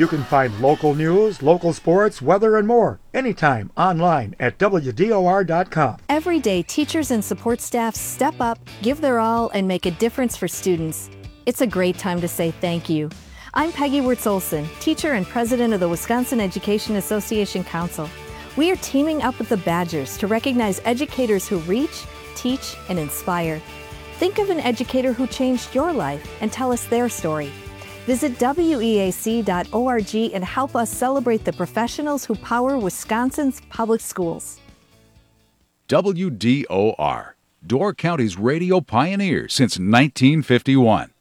You can find local news, local sports, weather, and more anytime online at WDOR.com. Every day, teachers and support staff step up, give their all, and make a difference for students. It's a great time to say thank you. I'm Peggy Wirtz-Olson, teacher and president of the Wisconsin Education Association Council. We are teaming up with the Badgers to recognize educators who reach, teach, and inspire. Think of an educator who changed your life and tell us their story. Visit weac.org and help us celebrate the professionals who power Wisconsin's public schools. WDOR, Door County's radio pioneer since 1951.